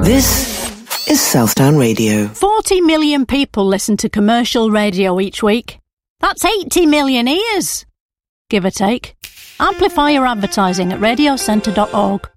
This is Southdown Radio. 40 million people listen to commercial radio each week. That's 80 million ears, give or take. Amplify your advertising at radiocentre.org.